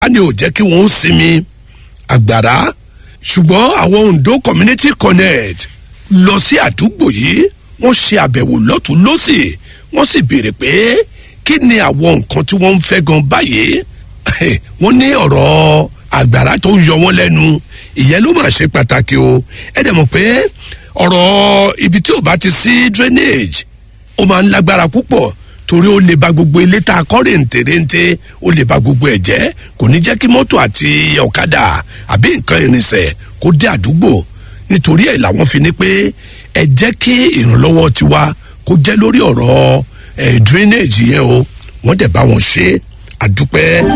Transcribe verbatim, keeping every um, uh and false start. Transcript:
á ní ò jẹ́ kí wọ́n sinmi àgbàrá ṣùgbọ́n àwọn Ondo Community Connect lọ sí àdúgbò yìí wọ́n ṣe àbẹ̀wò lọ́tún lọ́sì wọ́n sì béèrè pé kí ni àwọn nǹkan tí wọ́n ń fẹ́ gan báyìí wọ́n ní ọ̀rọ̀ àgbàrá tó ń yọ wọ́n lẹ́nu ìyẹn ló máa ṣe pàtàkì o ẹ dẹ̀ mọ̀ pé ọ̀rọ̀ ibi tí ò bá ti sí drainage ó máa ń lágbára púpọ̀ torí ó lè ba gbogbo ilé tá a kọ́ rèǹtẹ̀rèǹtẹ̀ ó lè ba gbogbo ẹ̀ jẹ́ kò ní jẹ́ kí mọ́tò àti ọ̀kadà àbí nǹkan irinṣẹ́ kó dé àdúgbò nítorí ẹ̀ làwọn fi ní pé ẹ jẹ́ kí ìrànlọ́wọ́ tiwa kó jẹ́ lórí ọ̀rọ̀ ẹ̀ drainage yẹn o wọ́n dẹ̀ bá wọn ṣe àdúpẹ́.